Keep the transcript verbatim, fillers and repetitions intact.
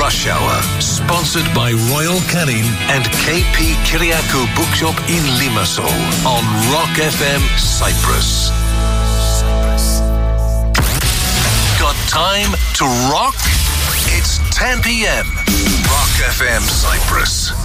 Rush Hour, sponsored by Royal Canin and K P Kyriakou Bookshop in Limassol on Rock F M Cyprus. Got time to rock? It's ten p.m. Rock F M Cyprus.